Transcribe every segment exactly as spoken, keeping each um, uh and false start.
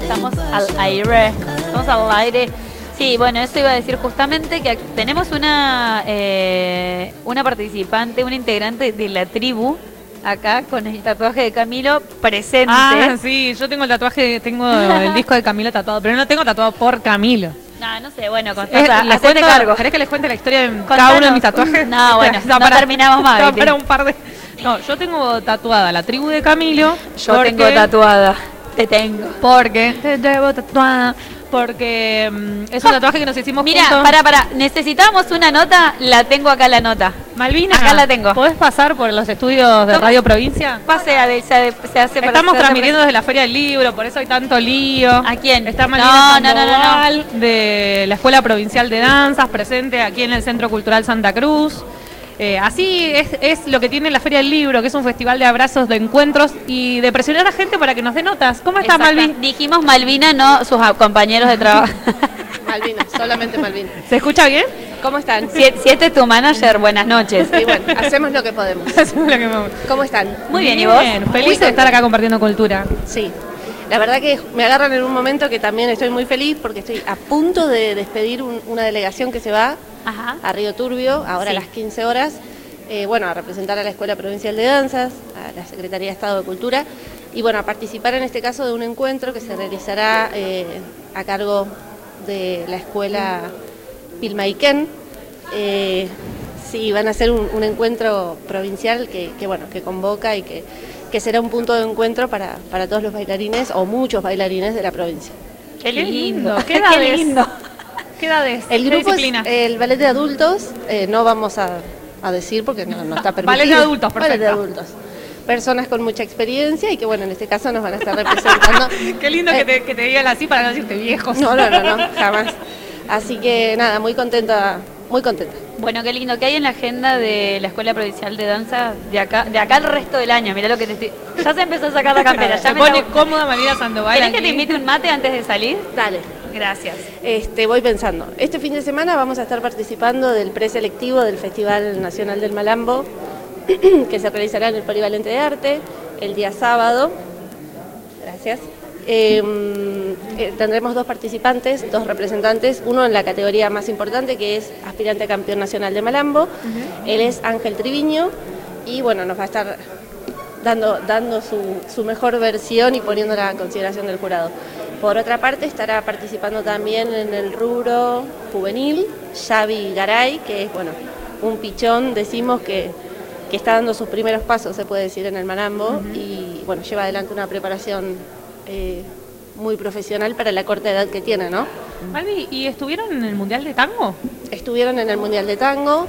estamos al aire. Estamos al aire. Sí, bueno, eso iba a decir justamente que tenemos una eh, una participante, una integrante de la tribu acá con el tatuaje de Camilo presente. Ah, sí, yo tengo el tatuaje, tengo el disco de Camilo tatuado, pero no tengo tatuado por Camilo. No, no sé, bueno, con hacete cargo. ¿Querés que les cuente la historia de Contanos. cada uno de mis tatuajes? No, bueno, no para, terminamos más. Para un par de... No, yo tengo tatuada la tribu de Camilo. Yo porque... tengo tatuada. Te tengo. Porque te llevo tatuada. Porque um, es un tatuaje que nos hicimos Mira, juntos. para, para, necesitamos una nota, la tengo acá la nota. Malvina, acá la tengo. ¿Podés pasar por los estudios de Radio Provincia? Pase, a, se, se hace Estamos para, transmitiendo desde la Feria del Libro, por eso hay tanto lío. ¿A quién? Está Malvina no, no, no, no, no. de la Escuela Provincial de Danzas, presente aquí en el Centro Cultural Santa Cruz. Eh, así es, es lo que tiene la Feria del Libro, que es un festival de abrazos, de encuentros y de presionar a gente para que nos dé notas. ¿Cómo está Malvina? Dijimos Malvina, no sus compañeros de trabajo. Malvina, solamente Malvina. ¿Se escucha bien? ¿Cómo están? Si, si este es tu manager, buenas noches. Sí, bueno, hacemos lo que podemos. Hacemos lo que podemos. ¿Cómo están? Muy bien, bien, ¿y vos? Feliz Muy de estar acá compartiendo cultura. Sí. La verdad que me agarran en un momento que también estoy muy feliz porque estoy a punto de despedir un, una delegación que se va Ajá. a Río Turbio, ahora sí. a las quince horas. Eh, bueno, a representar a la Escuela Provincial de Danzas, a la Secretaría de Estado de Cultura y bueno, a participar en este caso de un encuentro que se realizará eh, a cargo de la Escuela Pilmaiquén. Eh, sí, van a ser un, un encuentro provincial que, que bueno, que convoca y que, que será un punto de encuentro para, para todos los bailarines o muchos bailarines de la provincia. ¡Qué lindo! ¡Qué edades? ¡Qué lindo! ¿Qué edades? El ¿Qué grupo disciplina? es el ballet de adultos, eh, no vamos a... a decir porque no, no está permitido. Ballet de adultos, perfecto. Ballet de adultos. Personas con mucha experiencia y que bueno, en este caso nos van a estar representando. Qué lindo eh, que, te, que te digan así para no decirte viejos. No, no, no, no, jamás. Así que nada, muy contenta, muy contenta. Bueno, qué lindo. ¿Qué hay en la agenda de la Escuela Provincial de Danza de acá de acá el resto del año? Mirá lo que te estoy... Ya se empezó a sacar la campera. Ya se me pone la... cómoda María Sandoval. ¿Querés aquí? que te invite un mate antes de salir? Dale. Gracias. Este, voy pensando. Este fin de semana vamos a estar participando del preselectivo del Festival Nacional del Malambo, que se realizará en el Polivalente de Arte el día sábado. Gracias. Eh, eh, tendremos dos participantes, dos representantes, uno en la categoría más importante que es aspirante a campeón nacional de Malambo. Uh-huh. Él es Ángel Triviño y bueno, nos va a estar dando, dando su, su mejor versión y poniéndola a consideración del jurado. Por otra parte, estará participando también en el rubro juvenil Xavi Garay, que es bueno un pichón, decimos que, que está dando sus primeros pasos, se puede decir, en el Malambo. Uh-huh. Y bueno, lleva adelante una preparación eh, muy profesional para la corta edad que tiene, ¿no? Malvi, ¿y estuvieron en el Mundial de Tango? Estuvieron en el Mundial de Tango,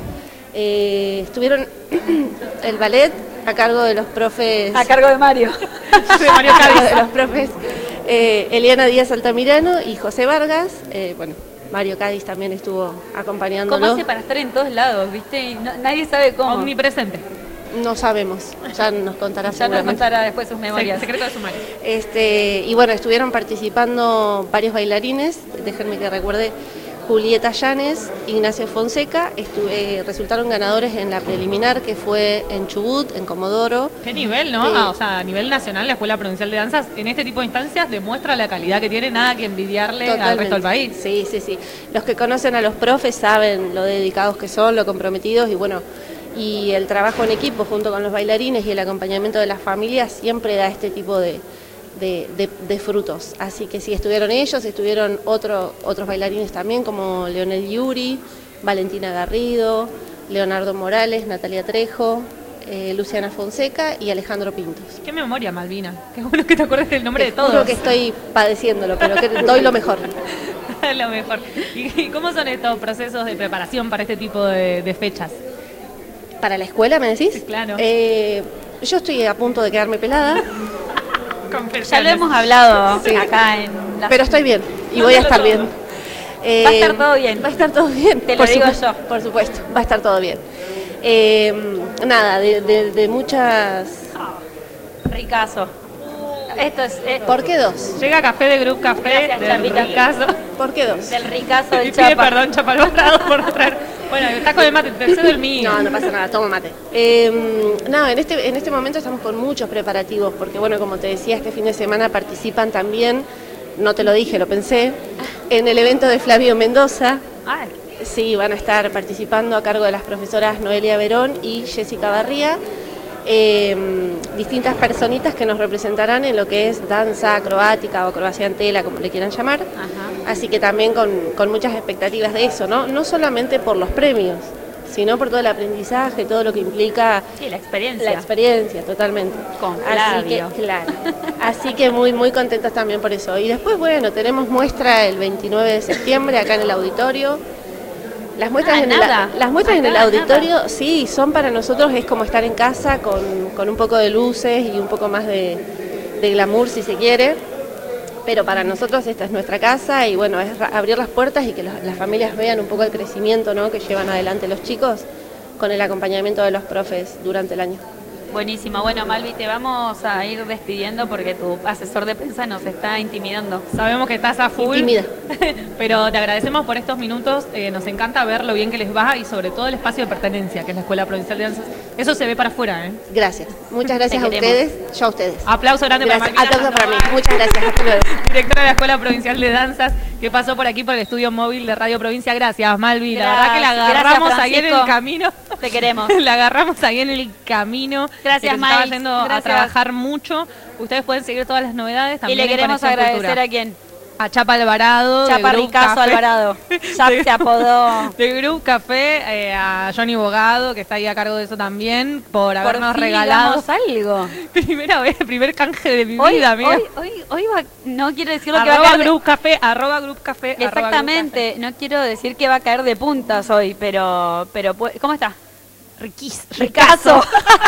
eh, estuvieron el ballet a cargo de los profes... A cargo de Mario. de Mario Cádiz. De los profes eh, Eliana Díaz Altamirano y José Vargas. Eh, bueno, Mario Cádiz también estuvo acompañándolo. ¿Cómo hace para estar en todos lados, viste? Y no, nadie sabe cómo. Omnipresente. No sabemos, ya nos contará ya nos contará después sus memorias. Secreto de sumario. Este, y bueno, estuvieron participando varios bailarines, déjenme que recuerde, Julieta Llanes, Ignacio Fonseca, estuve, resultaron ganadores en la preliminar que fue en Chubut, en Comodoro. Qué nivel, ¿no? Eh, ah, o sea, a nivel nacional, la Escuela Provincial de Danzas, en este tipo de instancias demuestra la calidad que tiene, nada que envidiarle totalmente. Al resto del país. Sí, sí, sí. Los que conocen a los profes saben lo dedicados que son, lo comprometidos y bueno, y el trabajo en equipo junto con los bailarines y el acompañamiento de las familias siempre da este tipo de, de, de, de frutos. Así que sí, estuvieron ellos, estuvieron otro, otros bailarines también como Leonel Yuri, Valentina Garrido, Leonardo Morales, Natalia Trejo, eh, Luciana Fonseca y Alejandro Pintos. Qué memoria, Malvina. Qué bueno que te acuerdes del nombre Te de todos. juro que estoy padeciéndolo, pero que doy lo mejor. Lo mejor. ¿Y cómo son estos procesos de preparación para este tipo de, de fechas? ¿Para la escuela, me decís? Sí, claro. Eh, yo estoy a punto de quedarme pelada. Ya lo hemos hablado sí. acá en la... Pero estoy bien y voy a estar bien. Eh, va a estar todo bien. Va a estar todo bien. Te lo digo yo. Por supuesto, va a estar todo bien. Eh, nada, de, de, de muchas... Oh, ricazo. Esto es, es... ¿Por qué dos? Llega café de Group Café, Gracias, del ricazo. ¿Por qué dos? Del ricazo del y pide Chapa. perdón, Chapa Alvarado, por traer... Bueno, estás con el mate, te cedo el mío. No, no pasa nada, toma mate. Eh, no, en este, en este momento estamos con muchos preparativos, porque bueno, como te decía, este fin de semana participan también no te lo dije, lo pensé, en el evento de Flavio Mendoza. Ay, Sí, van a estar participando a cargo de las profesoras Noelia Verón y Jessica Barría, eh, distintas personitas que nos representarán en lo que es danza acrobática o acrobacia en tela, como le quieran llamar. ajá. Así que también con, con muchas expectativas de eso, ¿no? No solamente por los premios, sino por todo el aprendizaje, todo lo que implica Sí, la experiencia. la experiencia, totalmente. Con Así que, Flavio. claro. Así que muy, muy contentas también por eso. Y después, bueno, tenemos muestra el veintinueve de septiembre acá en el auditorio. Las muestras, Ah, en, el, nada. las muestras en el Acá, auditorio, nada. sí, son para nosotros, es como estar en casa con, con un poco de luces y un poco más de, de glamour, si se quiere. Pero para nosotros esta es nuestra casa y bueno, es ra- abrir las puertas y que los- las familias vean un poco el crecimiento, ¿no?, que llevan adelante los chicos con el acompañamiento de los profes durante el año. Buenísimo. Bueno, Malvi, te vamos a ir despidiendo porque tu asesor de prensa nos está intimidando. Sabemos que estás a full, Intimida. pero te agradecemos por estos minutos. Eh, nos encanta ver lo bien que les va y sobre todo el espacio de pertenencia, que es la Escuela Provincial de Danzas. Eso se ve para afuera, ¿eh? Gracias. Muchas gracias Te a queremos. ustedes. Yo a ustedes. Aplauso grande Gracias. para Malvina Aplauso para mí. Sandoval, Muchas gracias. Hasta luego. directora de la Escuela Provincial de Danzas, que pasó por aquí por el estudio móvil de Radio Provincia. Gracias, Malvi. La verdad que la Gracias, agarramos ahí en el Francisco. camino. Te queremos. La agarramos ahí en el camino. Gracias, que nos estaba Maris. yendo a Gracias. trabajar mucho. Ustedes pueden seguir todas las novedades Y también le en queremos Conexión agradecer Cultura. a quién. A Chapa Alvarado. de Chapa Group Ricazo Café. Alvarado. Ya se apodó. De Group Café, eh, a Johnny Bogado, que está ahí a cargo de eso también, por habernos fin regalado. digamos algo. Primera vez, primer canje de mi Hoy, vida, amiga. hoy, hoy, hoy va, no quiero decir lo que va a Arroba caer de- Group Café, arroba Group Café. arroba Group Exactamente, no quiero decir que va a caer de puntas hoy, pero, pero pu- ¿cómo está? Riquís, Ricazo.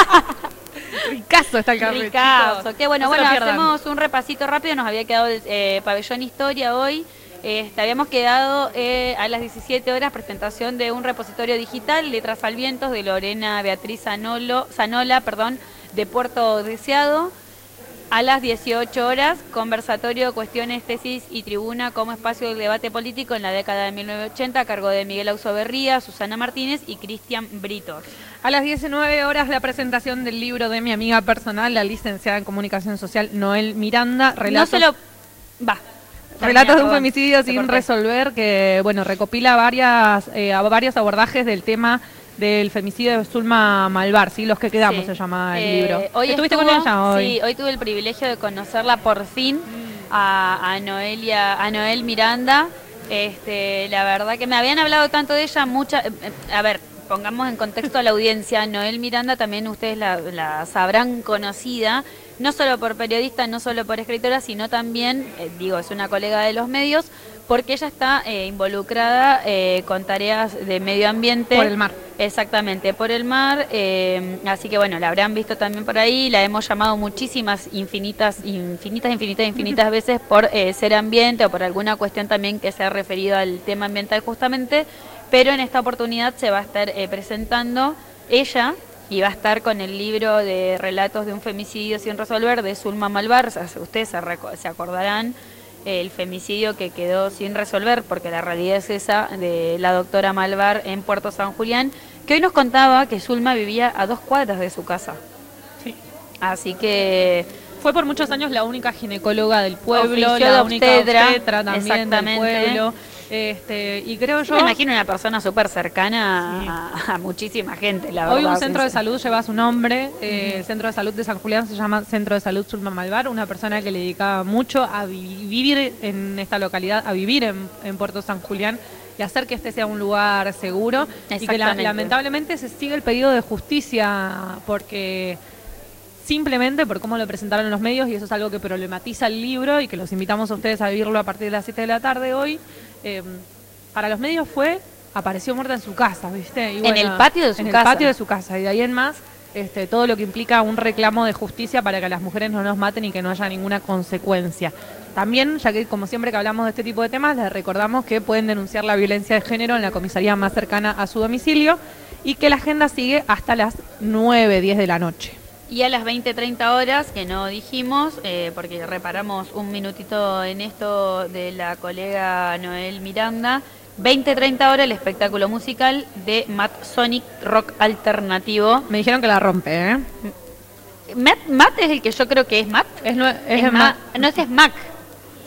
Ricazo está el café. Ricazo. chicos. Qué bueno, No se lo bueno, pierdan. hacemos un repasito rápido, nos había quedado el eh, pabellón historia hoy. Este, habíamos quedado eh, a las diecisiete horas presentación de un repositorio digital, Letras al Viento, de Lorena Beatriz Zanolo, Zanola, perdón, de Puerto Deseado. A las dieciocho horas, conversatorio, cuestiones, tesis y tribuna como espacio del debate político en la década de mil novecientos ochenta, a cargo de Miguel Ausoberría, Susana Martínez y Cristian Britos. A las diecinueve horas, la presentación del libro de mi amiga personal, la licenciada en Comunicación Social, Noel Miranda, Relatos, No se lo... Va. Relatos de un Perdón, femicidio te sin corté. resolver, que bueno, recopila varias, eh, a- varios abordajes del tema del femicidio de Zulma Malvar, ¿sí? Los que quedamos Sí. se llama el Eh, libro. Hoy ¿Estuviste estuvo- con ella hoy? Sí, hoy tuve el privilegio de conocerla por fin a, a Noelia, a Noel Miranda. Este, la verdad que me habían hablado tanto de ella, mucha, eh, eh, a ver, pongamos en contexto a la audiencia, Noel Miranda también ustedes la, la sabrán conocida, no solo por periodista, no solo por escritora, sino también, eh, digo, es una colega de los medios, porque ella está eh, involucrada eh, con tareas de medio ambiente. Por el mar. Exactamente, por el mar. eh, así que bueno, la habrán visto también por ahí. La hemos llamado muchísimas, infinitas, infinitas, infinitas, infinitas veces por eh, ser ambiente o por alguna cuestión también que se ha referido al tema ambiental justamente. Pero en esta oportunidad se va a estar eh, presentando ella y va a estar con el libro de relatos de un femicidio sin resolver de Zulma Malvar. O sea, ustedes se, reco- se acordarán el femicidio que quedó sin resolver, porque la realidad es esa, de la doctora Malvar en Puerto San Julián, que hoy nos contaba que Zulma vivía a dos cuadras de su casa. Sí. Así que Fue por muchos años la única ginecóloga del pueblo, Ofició la de única obstetra, obstetra también del exactamente. pueblo. Este, y creo yo, yo me imagino una persona súper cercana a, a muchísima gente, la verdad. hoy un centro de sincera. salud lleva su nombre. eh, El centro de salud de San Julián se llama Centro de Salud Zulma Malvar, una persona que le dedicaba mucho a vi- vivir en esta localidad, a vivir en, en Puerto San Julián y hacer que este sea un lugar seguro. Y que la- Exactamente. lamentablemente se sigue el pedido de justicia porque simplemente por cómo lo presentaron los medios, y eso es algo que problematiza el libro y que los invitamos a ustedes a vivirlo a partir de las siete de la tarde hoy. Eh, para los medios fue, apareció muerta en su casa, ¿viste? Y En el patio de su en casa. el patio de su casa, y de ahí en más, este, todo lo que implica un reclamo de justicia para que las mujeres no nos maten y que no haya ninguna consecuencia. También, ya que como siempre que hablamos de este tipo de temas, les recordamos que pueden denunciar la violencia de género en la comisaría más cercana a su domicilio y que la agenda sigue hasta las nueve, diez de la noche. Y a las veinte treinta horas, que no dijimos, eh, porque reparamos un minutito en esto de la colega Noel Miranda, veinte treinta horas el espectáculo musical de Matt Sonic Rock Alternativo. Me dijeron que la rompe, ¿eh? Matt, Matt es el que yo creo que es Matt. Es, nue- es Es el Ma- ma- no, ese es Mac.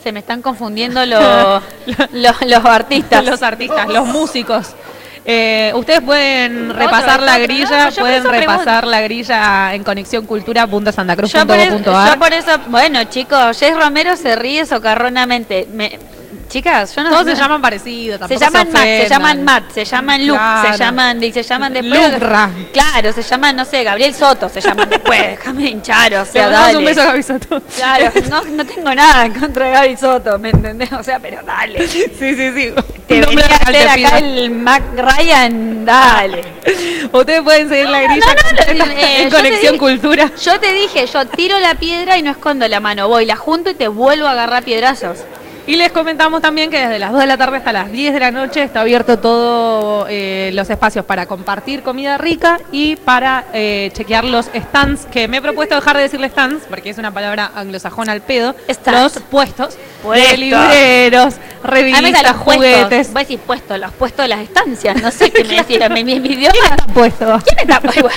se me están confundiendo los, los, los artistas. Los artistas, los músicos. Eh, ustedes pueden Otro, repasar la no, grilla, yo por pueden eso repasar pregunto. la grilla en conexión cultura punto santa cruz Yo punto por, go eso, punto yo ar. por eso, bueno, chicos, Jess Romero se ríe socarronamente. Me, chicas, yo no Todos no- se llaman parecido, Se tampoco llaman Matt, se ofendan. llaman Matt, se llaman Luke, Claro. se llaman, y se llaman después. Lucra. Claro, se llaman, no sé, Gabriel Soto, se llaman después. Déjame hinchar, o Le sea, mandamos dale. un beso a Gaby Soto. Claro, no, no tengo nada en contra de Gaby Soto, ¿me entendés? O sea, pero dale. Sí, sí, sí. Te Un nombre venía a real hacer te acá pido. el Mac Ryan, dale. Ustedes pueden seguir la grilla no, no, completa no, eh, en yo te Conexión dije- Cultura. Yo te dije, yo tiro la piedra y no escondo la mano, voy, la junto y te vuelvo a agarrar piedrazos. Y les comentamos también que desde las dos de la tarde hasta las diez de la noche está abierto todos eh, los espacios para compartir comida rica y para eh, chequear los stands, que me he propuesto dejar de decirle stands, porque es una palabra anglosajona al pedo. Stands. Los puestos, Puestos. de libreros, Ah, me revistas, los puestos. juguetes. Voy a decir puestos, los puestos de las estancias, no sé qué me decían, mi, mi, mi idioma. ¿Quién está puesto? ¿Quién está puesto?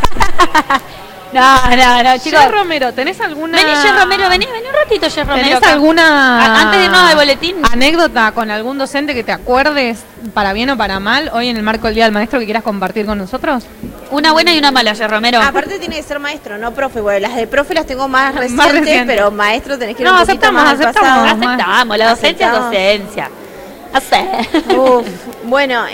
No, no, no, chicos. Che, Romero, ¿tenés alguna... Vení, Che Romero, vení, vení un ratito, Che Romero. ¿Tenés acá. alguna A- antes de irnos al boletín. anécdota con algún docente que te acuerdes, para bien o para mal, hoy en el marco del Día del Maestro, que quieras compartir con nosotros? Una buena y una mala, Che Romero. Aparte tiene que ser maestro, no profe. Bueno, las de profe las tengo más recientes, Más reciente. pero maestro tenés que ir No, un poquito aceptamos, más al aceptamos. pasado. más. Aceptamos, la docencia es Aceptamos. docencia. Hace. Uf, bueno,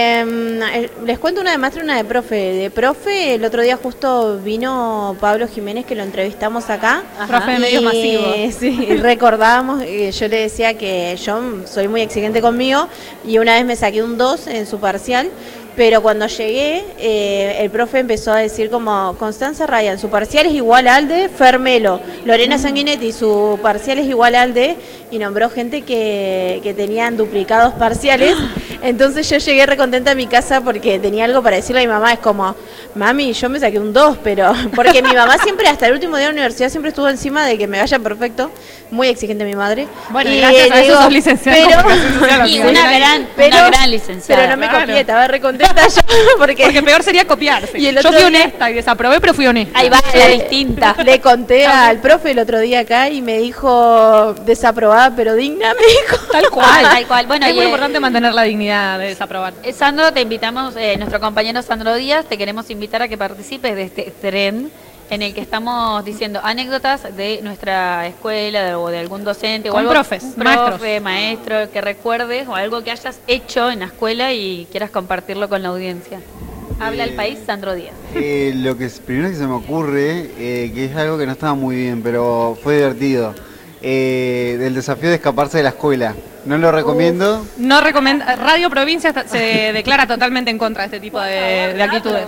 eh, les cuento una de maestro y una de profe. De profe, el otro día justo vino Pablo Jiménez, que lo entrevistamos acá. Ajá. Profe de medios Y, masivos. Sí, y recordábamos, eh, yo le decía que yo soy muy exigente conmigo y una vez me saqué un dos en su parcial. Pero cuando llegué, eh, el profe empezó a decir como, Constanza Ryan, su parcial es igual al de Fermelo, Lorena Sanguinetti, su parcial es igual al de, y nombró gente que, que tenían duplicados parciales. Entonces yo llegué recontenta a mi casa porque tenía algo para decirle a mi mamá, es como, mami, yo me saqué un dos, pero, porque mi mamá siempre, hasta el último día de la universidad, siempre estuvo encima de que me vaya perfecto, muy exigente mi madre. Bueno, Y, gracias a le eso digo, sos licenciada en pero- Comunicación Social, al Y final. una gran, pero- una gran licenciada. Pero no me Claro. copié, estaba recontenta yo, porque, Porque peor sería copiarse. Y el Yo otro fui día- honesta y desaprobé, pero fui honesta. Ahí va la Eh, distinta. le conté al profe el otro día acá y me dijo desaprobada pero digna, me dijo. Tal cual. Ah, tal cual. Bueno, es y, muy eh, importante mantener la dignidad de desaprobar. Eh, Sandro, te invitamos, eh, nuestro compañero Sandro Díaz, te queremos invitar a que participes de este tren en el que estamos diciendo anécdotas de nuestra escuela de- o de algún docente o Con algo, profes, un maestros. profe, maestro que recuerdes o algo que hayas hecho en la escuela y quieras compartirlo con la audiencia. Habla el Eh, país, Sandro Díaz. Eh, lo que es- primero que se me ocurre, eh, que es algo que no estaba muy bien, pero fue divertido, eh, del desafío de escaparse de la escuela. No lo recomiendo. No recomienda. Radio Provincia está- se declara totalmente en contra de este tipo de, de actitudes.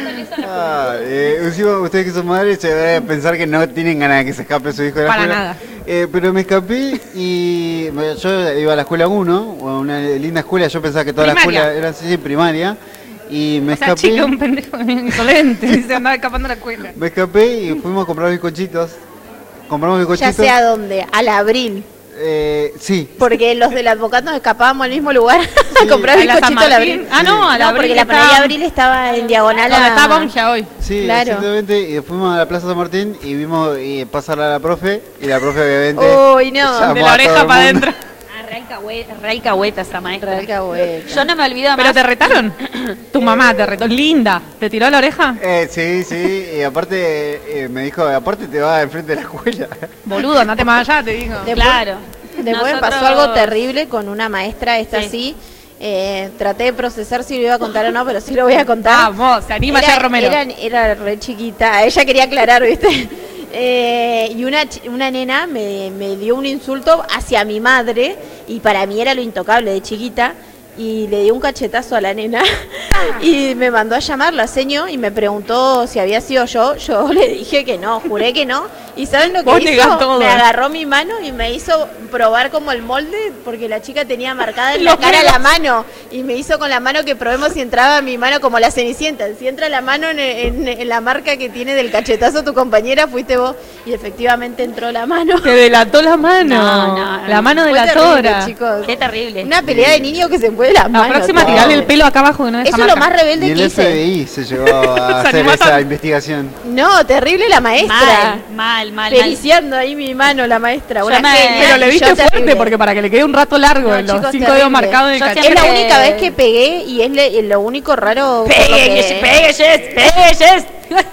Ah, eh, encima ustedes que son madres se van a pensar que no tienen ganas de que se escape su hijo de la Para escuela. nada. Eh, pero me escapé y bueno, yo iba a la escuela uno, una linda escuela, yo pensaba que toda Primaria. la escuela era así, primaria, y me O sea, escapé. chica, un pendejo insolente. Y se andaba escapando de la escuela. Me escapé y fuimos a comprar bizcochitos. Compramos Ya bizcochitos. sé a dónde, al abril. Eh, sí. Porque los del advocado nos escapábamos al mismo lugar Sí. a comprar A la San bizcochito al Martín. abril. Ah, no, a la No, Abril. porque la está- panadería Abril estaba en diagonal Donde a... está Bonja hoy. Sí, Claro. exactamente, y fuimos a la Plaza San Martín y vimos y pasar a la profe, y la profe obviamente Uy, no. llamó De a la todo oreja el para mundo. adentro. Ah, re alcahueta, re alcahueta esa maestra. Real Cahueta. Yo no me olvido Pero más. te retaron. Tu mamá te retó. Linda. ¿Te tiró a la oreja? Eh, sí, sí, y aparte eh, me dijo, aparte te va enfrente de la escuela. Boludo, andate más allá, te digo. Después- Claro. Después me Nosotros- pasó algo terrible con una maestra, esta Sí. sí. Eh, traté de procesar si lo iba a contar o no, pero sí lo voy a contar. Vamos, se anima era, ya Romero. Era, era re chiquita, ella quería aclarar, ¿viste? Eh, y una, chi- una nena me, me dio un insulto hacia mi madre, y para mí era lo intocable de chiquita, y le dio un cachetazo a la nena, y me mandó a llamar la seño, y me preguntó si había sido yo. Yo le dije que no, juré que no. ¿Y saben lo que Vos negás hizo? todo. Me agarró mi mano y me hizo probar como el molde, porque la chica tenía marcada en la Los cara dedos. la mano, y me hizo con la mano que probemos si entraba mi mano como la Cenicienta. Si entra la mano en, en- en la marca que tiene del cachetazo tu compañera, fuiste vos, y efectivamente entró la mano. Te delató la mano. No, no, no. La mano Fue delatora. terrible, chicos. Qué terrible. Una pelea de niños que se fue de las La manos. próxima terrible. tirarle el pelo acá abajo que no deja Eso es lo marca. más rebelde Y el que F B hice. I se llevó a Se hacer animó esa tanto. investigación. No, terrible la maestra. Mal, mal. mal, mal, mal. periciando ahí mi mano la maestra. Yo Una me- genia, Pero le y viste yo fuerte terrible. porque para que le quede un rato largo No, en los chicos, cinco terrible. dedos marcados en el Yo cachete. Es la siempre- única vez que pegué y es le- lo único raro. por lo Pegue, que- pegue, Jess, pegue, Jess.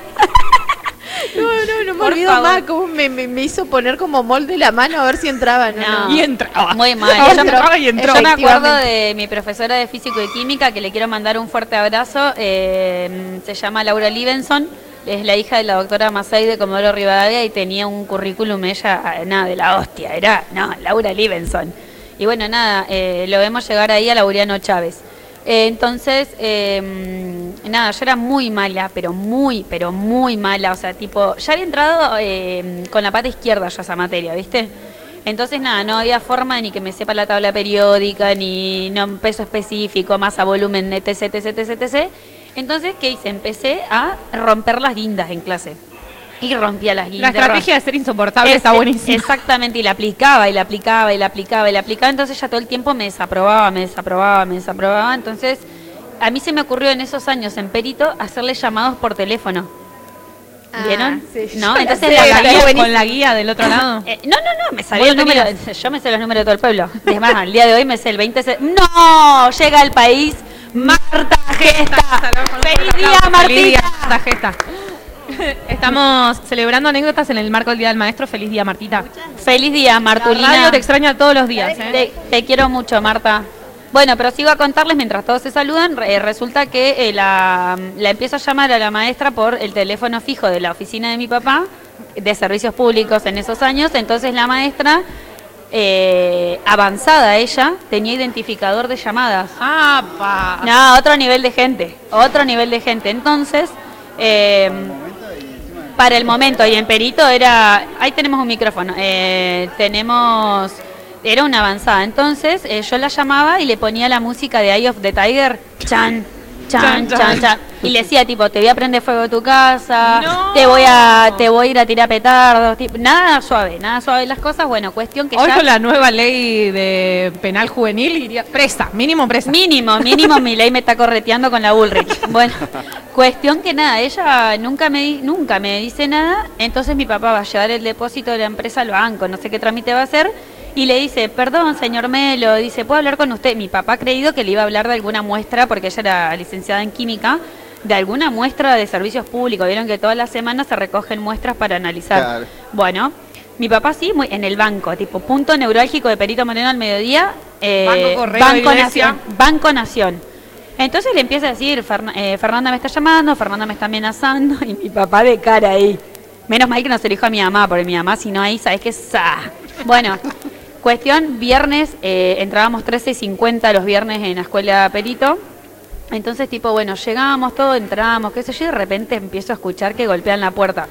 No, no, no me Por olvido favor. más cómo me, me, me hizo poner como molde la mano a ver si entraba. No, No. no. Y entraba. Muy mal. Ahora Yo me- entraba y entró. Yo me acuerdo Efectivamente. de mi profesora de físico y química, que le quiero mandar un fuerte abrazo. eh, se llama Laura Livenson. Es la hija de la doctora Masay de Comodoro Rivadavia y tenía un currículum ella, eh, nada, de la hostia. Era, no, Laura Livenson. Y bueno, nada, eh, lo vemos llegar ahí a Laureano Chávez. Eh, entonces, eh, nada, yo era muy mala, pero muy, pero muy mala. O sea, tipo, ya había entrado eh, con la pata izquierda yo a esa materia, ¿viste? Entonces, nada, no había forma ni que me sepa la tabla periódica, ni no, peso específico, masa, volumen, etc, etc, etc, etcétera. Entonces, ¿qué hice? Empecé a romper las guindas en clase. Y rompía las La guindas. estrategia de ser insoportable Es- está buenísima. Exactamente, y la aplicaba, y la aplicaba, y la aplicaba, y la aplicaba. Entonces ya todo el tiempo me desaprobaba, me desaprobaba, me desaprobaba. Entonces, a mí se me ocurrió en esos años en Perito hacerle llamados por teléfono. Ah, ¿Vieron? sí, yo ¿No? la Entonces sé, la está guía- buenísimo. Con la guía del otro lado. eh, no, no, no, me sabía ¿Vos el lo número. tenías? Yo me sé los números de todo el pueblo. Es más, al día de hoy me sé el veinte. se- ¡No! Llega al país Marta Gesta. ¡Feliz día, Feliz día, Martita! Marta Gesta. Estamos celebrando anécdotas en el marco del Día del Maestro. Feliz día, Martita. ¡Feliz día, La Martulina! radio te extraña todos los días. ¿eh? Te, te quiero mucho, Marta. Bueno, pero sigo a contarles mientras todos se saludan. Re- resulta que eh, la, la empiezo a llamar a la maestra por el teléfono fijo de la oficina de mi papá, de servicios públicos en esos años. Entonces la maestra, eh, avanzada ella, tenía identificador de llamadas. Ah, pa. No, otro nivel de gente, otro nivel de gente. Entonces, eh, para el momento, y en Perito era, ahí tenemos un micrófono, eh, tenemos, era una avanzada. Entonces, eh, yo la llamaba y le ponía la música de Eye of the Tiger, chan, chan, Chan, chan. chan, chan, y le decía tipo, te voy a prender fuego a tu casa, No. te voy a, te voy a ir a tirar petardos, tipo, nada suave, nada suave las cosas. Bueno, cuestión que Hoy ya con la nueva ley de penal juvenil iría presa, mínimo presa. Mínimo, mínimo, mi ley me está correteando con la Bullrich. Bueno, cuestión que nada, ella nunca me di- nunca me dice nada, entonces mi papá va a llevar el depósito de la empresa al banco, no sé qué trámite va a hacer, y le dice, perdón, señor Melo, dice, ¿puedo hablar con usted? Mi papá ha creído que le iba a hablar de alguna muestra, porque ella era licenciada en química, de alguna muestra de servicios públicos. Vieron que todas las semanas se recogen muestras para analizar. Claro. Bueno, mi papá sí, muy, en el banco, tipo punto neurálgico de Perito Moreno al mediodía. eh, Banco Correo Banco Iglesia. Nación. Banco Nación. Entonces le empieza a decir, "Ferna- eh, Fernanda me está llamando, Fernanda me está amenazando", y mi papá de cara ahí. Menos mal que no se lo dijo a mi mamá, porque mi mamá, si no ahí, ¿sabes qué? ¡Sa! Bueno, cuestión, viernes, eh, entrábamos trece cincuenta los viernes en la escuela Perito. Entonces, tipo, bueno, llegábamos, todo, entrábamos, qué sé yo, y de repente empiezo a escuchar que golpean la puerta.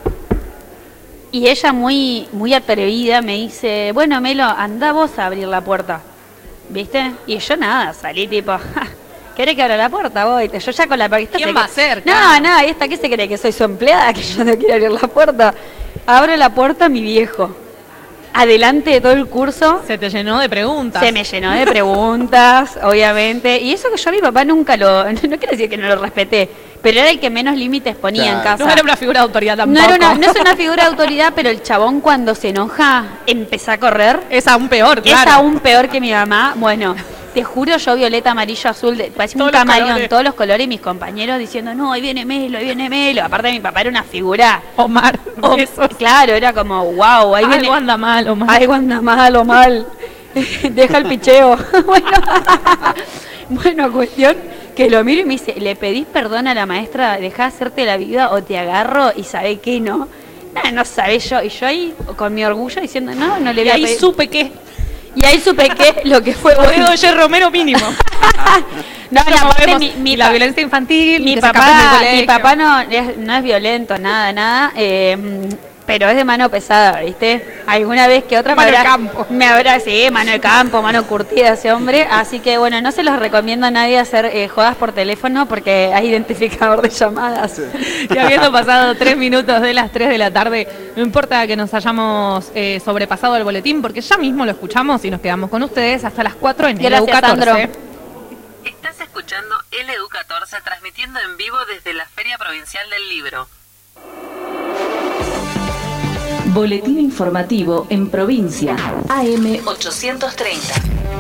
Y ella muy, muy atrevida me dice, bueno, Melo, anda vos a abrir la puerta. ¿Viste? Y yo nada, salí tipo, "Ja, ¿querés que abra la puerta vos?" Y yo ya con la paquita. ¿Quién se va que- a ser? No, Claro. no, ¿y esta qué se cree? ¿Que soy su empleada? ¿Que yo no quiero abrir la puerta? Abro la puerta, mi viejo. Adelante de todo el curso. Se te llenó de preguntas. Se me llenó de preguntas, obviamente. Y eso que yo a mi papá nunca lo... No quiero decir que no lo respeté, pero era el que menos límites ponía en Claro. casa. No era una figura de autoridad tampoco. No, era una- no es una figura de autoridad, pero el chabón cuando se enoja empieza a correr. Es aún peor, claro. Es aún peor que mi mamá. Bueno, te juro, yo violeta, amarillo, azul, de- parecía un Todos los camaleón, colores. todos los colores, y mis compañeros diciendo, no, ahí viene Melo, ahí viene Melo. Aparte mi papá era una figura. Omar. Oh, besos. claro, era como, wow, ahí Algo viene... anda mal, Omar. Algo anda mal o mal. Deja el picheo. bueno, bueno, cuestión que lo miro y me dice, ¿le pedís perdón a la maestra? ¿Dejá de hacerte la vida o te agarro? Y sabe qué, ¿no? Nah, no sabe yo. Y yo ahí con mi orgullo diciendo, no, no le Y voy a ahí pedir. supe que. Y ahí supe que lo que fue Rodrigo bueno. Oyer Romero mínimo. No, no, No, aparte vemos mi, mi la pa- violencia infantil. mi que se escapen del papá, mi colegio. papá no es, no es violento, nada, nada, eh, pero es de mano pesada, ¿viste? Alguna vez que otra Mano me de habrá, campo. me habrá, sí, mano de campo, mano curtida ese hombre, así que bueno, no se los recomiendo a nadie hacer eh, jodas por teléfono porque hay identificador de llamadas. Y habiendo pasado tres minutos de las tres de la tarde, no importa que nos hayamos eh, sobrepasado el boletín, porque ya mismo lo escuchamos y nos quedamos con ustedes hasta las cuatro en el Gracias, E U catorce. Sandro. Estás escuchando L U catorce transmitiendo en vivo desde la Feria Provincial del Libro. Boletín informativo en provincia. A M ochocientos treinta.